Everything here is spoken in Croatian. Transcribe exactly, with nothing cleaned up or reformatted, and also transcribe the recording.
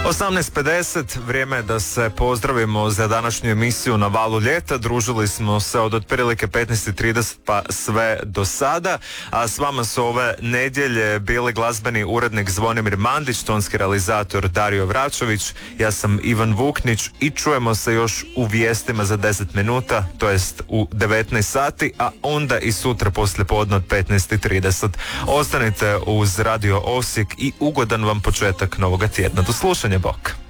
osamnaest pedeset, vrijeme je da se pozdravimo za današnju emisiju Na valu ljeta. Družili smo se od otprilike petnaest trideset pa sve do sada, a s vama su ove nedjelje bili glazbeni urednik Zvonimir Mandić, tonski realizator Dario Vračović, ja sam Ivan Vuknić i čujemo se još u vijestima za deset minuta, to jest u devetnaest sati, a onda i sutra poslije podne od petnaest trideset. Ostanite uz Radio Osijek i ugodan vam početak novoga tjedna. Do slušanja, bok.